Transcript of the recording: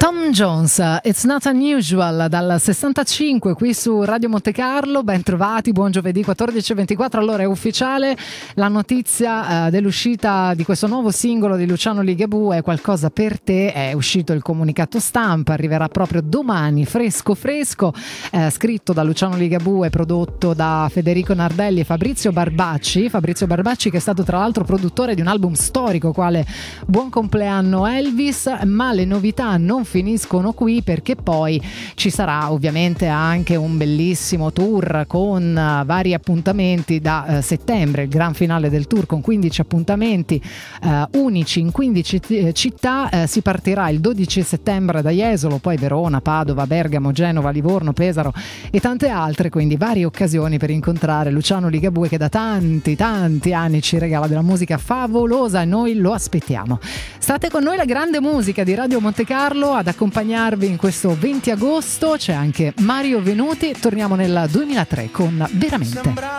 Tom Jones, It's Not Unusual, dal 65 qui su Radio Monte Carlo. Ben trovati, buon giovedì 14:24. Allora è ufficiale la notizia dell'uscita di questo nuovo singolo di Luciano Ligabue, È qualcosa per te. È uscito il comunicato stampa, arriverà proprio domani, fresco fresco, scritto da Luciano Ligabue, prodotto da Federico Nardelli e Fabrizio Barbacci che è stato tra l'altro produttore di un album storico quale Buon compleanno Elvis. Ma le novità non finiscono qui, perché poi ci sarà ovviamente anche un bellissimo tour con vari appuntamenti da settembre, il gran finale del tour con 15 appuntamenti unici in 15 città. Si partirà il 12 settembre da Jesolo, poi Verona, Padova, Bergamo, Genova, Livorno, Pesaro e tante altre, quindi varie occasioni per incontrare Luciano Ligabue, che da tanti anni ci regala della musica favolosa e noi lo aspettiamo. State con noi, la grande musica di Radio Monte Carlo ad accompagnarvi in questo 20 agosto. C'è anche Mario Venuti. Torniamo nel 2003 con Veramente.